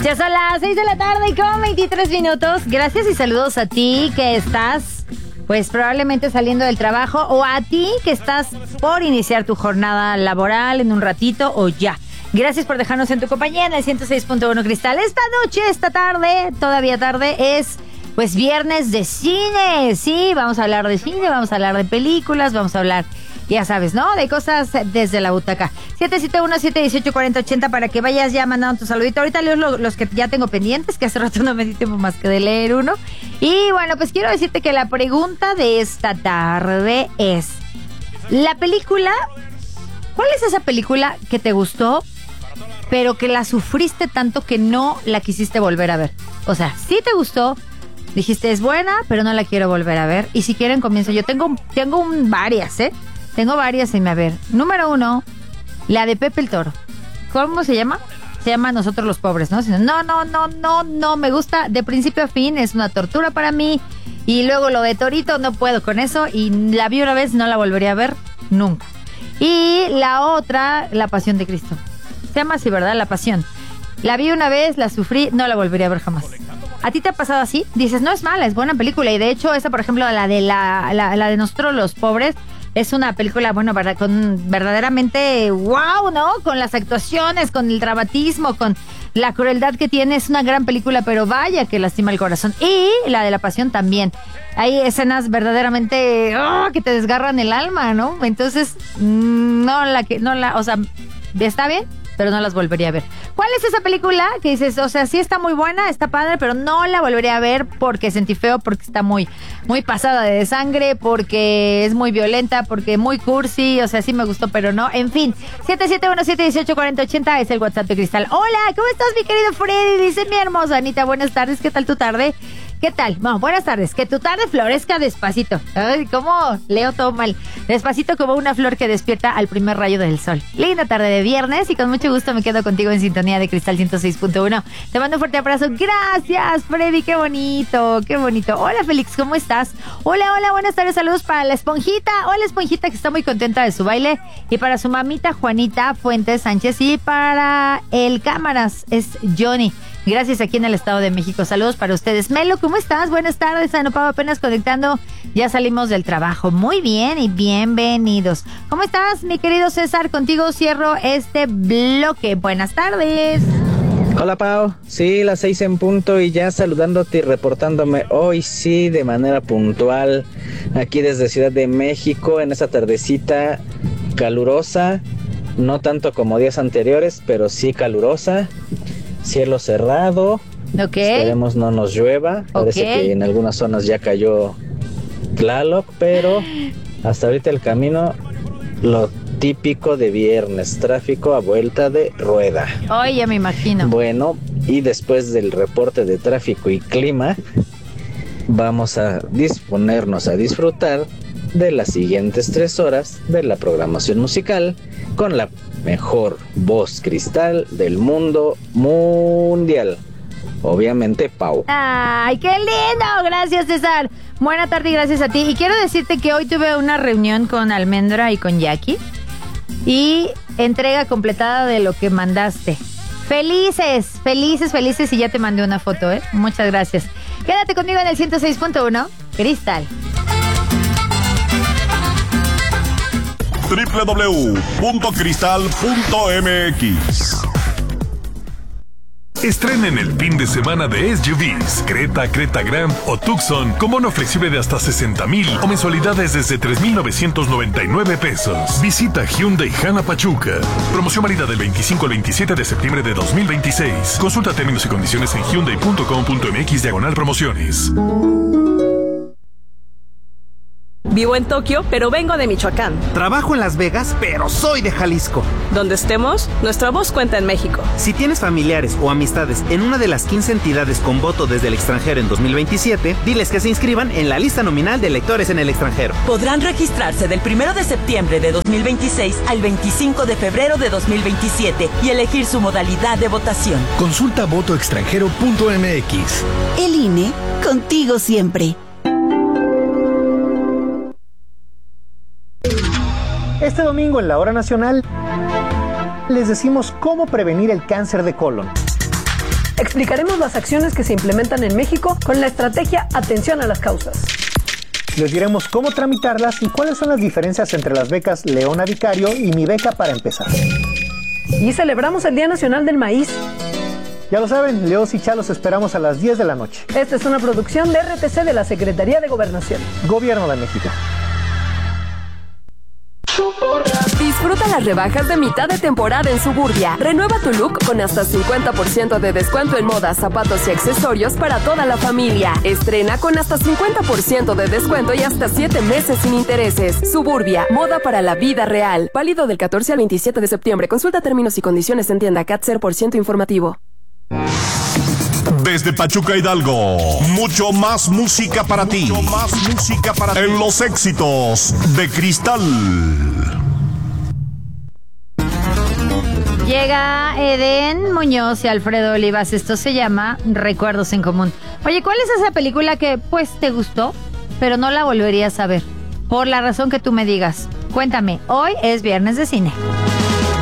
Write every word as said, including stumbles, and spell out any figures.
Ya son las seis de la tarde y con veintitrés minutos. Gracias y saludos a ti que estás, pues probablemente saliendo del trabajo, o a ti que estás por iniciar tu jornada laboral en un ratito o ya. Gracias por dejarnos en tu compañía en el ciento seis punto uno Cristal. Esta noche, esta tarde, todavía tarde, es pues viernes de cine. Sí, vamos a hablar de cine, vamos a hablar de películas, vamos a hablar, ya sabes, ¿no? De cosas desde la butaca. siete siete uno, siete uno ocho, cuatro cero ocho cero para que vayas ya mandando tu saludito. Ahorita leo los, los que ya tengo pendientes, que hace rato no me di tiempo más que de leer uno. Y bueno, pues quiero decirte que la pregunta de esta tarde es: la película, ¿cuál es esa película que te gustó, pero que la sufriste tanto que no la quisiste volver a ver? O sea, sí te gustó, dijiste es buena, pero no la quiero volver a ver. Y si quieren comienzo. Yo tengo, tengo un, varias, ¿eh? Tengo varias en mi haber. Número uno, la de Pepe el Toro. ¿Cómo se llama? Se llama Nosotros los Pobres, ¿no? No, no, no, no, no. Me gusta de principio a fin. Es una tortura para mí. Y luego lo de Torito, no puedo con eso. Y la vi una vez, no la volvería a ver nunca. Y la otra, La Pasión de Cristo. Se llama así, ¿verdad? La Pasión. La vi una vez, la sufrí, no la volvería a ver jamás. ¿A ti te ha pasado así? Dices, no es mala, es buena película. Y de hecho, esa, por ejemplo, la de la, la, la de Nosotros los Pobres, es una película, bueno, verdad, con verdaderamente wow, ¿no? Con las actuaciones, con el dramatismo, con la crueldad que tiene. Es una gran película, pero vaya que lastima el corazón. Y la de La Pasión también. Hay escenas verdaderamente oh, que te desgarran el alma, ¿no? Entonces, no la que, no la, o sea, está bien, pero no las volvería a ver. ¿Cuál es esa película que dices, o sea, sí está muy buena, está padre, pero no la volvería a ver porque sentí feo, porque está muy, muy pasada de sangre, porque es muy violenta, porque muy cursi, o sea, sí me gustó, pero no? En fin, siete siete uno, siete uno ocho, cuatro cero ocho cero es el WhatsApp de Cristal. Hola, ¿cómo estás, mi querido Freddy? Dice mi hermosa Anita, buenas tardes, ¿qué tal tu tarde? ¿Qué tal? Bueno, buenas tardes. Que tu tarde florezca despacito. Ay, ¿cómo leo todo mal? Despacito como una flor que despierta al primer rayo del sol. Linda tarde de viernes y con mucho gusto me quedo contigo en sintonía de Cristal ciento seis punto uno. Te mando un fuerte abrazo. Gracias, Freddy. Qué bonito, qué bonito. Hola, Félix, ¿cómo estás? Hola, hola, buenas tardes. Saludos para la Esponjita. Hola, Esponjita, que está muy contenta de su baile. Y para su mamita, Juanita Fuentes Sánchez. Y para el Cámaras, es Johnny. Gracias, aquí en el Estado de México. Saludos para ustedes. Melo, ¿cómo estás? Buenas tardes. Anopaba apenas conectando. Ya salimos del trabajo. Muy bien y bienvenidos. ¿Cómo estás, mi querido César? Contigo cierro este bloque. Buenas tardes. Hola, Pau. Sí, las seis en punto y ya saludándote y reportándome hoy sí de manera puntual aquí desde Ciudad de México en esa tardecita calurosa. No tanto como días anteriores, pero sí calurosa. Cielo cerrado. Ok. Esperemos no nos llueva. Parece okay. que en algunas zonas ya cayó Tlaloc, pero hasta ahorita el camino, lo típico de viernes, tráfico a vuelta de rueda. Ay, ya me imagino. Bueno, y después del reporte de tráfico y clima, vamos a disponernos a disfrutar de las siguientes tres horas de la programación musical con la mejor voz cristal del mundo mundial. Obviamente, Pau. ¡Ay, qué lindo! Gracias, César. Buena tarde y gracias a ti. Y quiero decirte que hoy tuve una reunión con Almendra y con Jackie. Y entrega completada de lo que mandaste. Felices, felices, felices. Y ya te mandé una foto, ¿eh? Muchas gracias. Quédate conmigo en el ciento seis punto uno. Cristal. doble u doble u doble u punto cristal punto m x. Estrenen el fin de semana de S U Vs, Creta, Creta Grand o Tucson con bono flexible de hasta sesenta mil o mensualidades desde tres mil novecientos noventa y nueve pesos. Visita Hyundai Jana Pachuca. Promoción válida del veinticinco al veintisiete de septiembre de dos mil veintiséis. Consulta términos y condiciones en hyundai punto com punto m x diagonal promociones. Vivo en Tokio, pero vengo de Michoacán. Trabajo en Las Vegas, pero soy de Jalisco. Donde estemos, nuestra voz cuenta en México. Si tienes familiares o amistades en una de las quince entidades con voto desde el extranjero en dos mil veintisiete, diles que se inscriban en la lista nominal de electores en el extranjero. Podrán registrarse del primero de septiembre de dos mil veintiséis al veinticinco de febrero de dos mil veintisiete y elegir su modalidad de votación. Consulta voto extranjero punto m x. El I N E, contigo siempre. Este domingo en la Hora Nacional les decimos cómo prevenir el cáncer de colon. Explicaremos las acciones que se implementan en México con la estrategia Atención a las Causas. Les diremos cómo tramitarlas y cuáles son las diferencias entre las becas Leona Vicario y Mi Beca para Empezar. Y celebramos el Día Nacional del Maíz. Ya lo saben, Leos y Chalos esperamos a las diez de la noche. Esta es una producción de R T C de la Secretaría de Gobernación. Gobierno de México. Disfruta las rebajas de mitad de temporada en Suburbia. Renueva tu look con hasta cincuenta por ciento de descuento en moda, zapatos y accesorios para toda la familia. Estrena con hasta cincuenta por ciento de descuento y hasta siete meses sin intereses. Suburbia, moda para la vida real. Válido del catorce al veintisiete de septiembre. Consulta términos y condiciones en tienda. C A T cero por ciento informativo. Desde Pachuca Hidalgo, mucho más música para ti. Mucho más música para ti. En los éxitos de Cristal. Llega Eden Muñoz y Alfredo Olivas. Esto se llama Recuerdos en Común. Oye, ¿cuál es esa película que pues te gustó, pero no la volverías a ver? Por la razón que tú me digas. Cuéntame, hoy es Viernes de Cine.